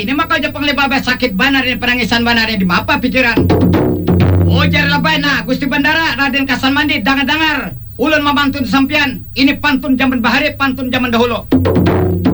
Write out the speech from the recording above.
ini mah kau Jepang lebabeh sakit banar ini penangisan banar di mapa pikiran. Ujar lebay nah Gusti Bandara Raden Kasan Mandi dengar ulun memantun sampian ini pantun zaman bahari pantun zaman dahulu.